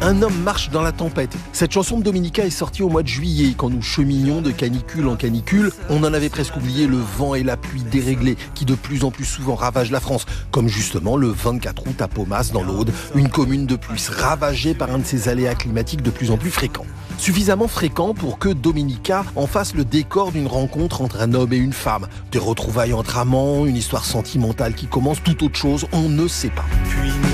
Un homme marche dans la tempête. Cette chanson de Dominica est sortie au mois de juillet. Quand nous cheminions de canicule en canicule, on en avait presque oublié le vent et la pluie déréglés qui de plus en plus souvent ravagent la France. Comme justement le 24 août à Paumas dans l'Aude, une commune de plus ravagée par un de ces aléas climatiques de plus en plus fréquents. Suffisamment fréquent pour que Dominica en fasse le décor d'une rencontre entre un homme et une femme. Des retrouvailles entre amants, une histoire sentimentale qui commence, tout autre chose, on ne sait pas.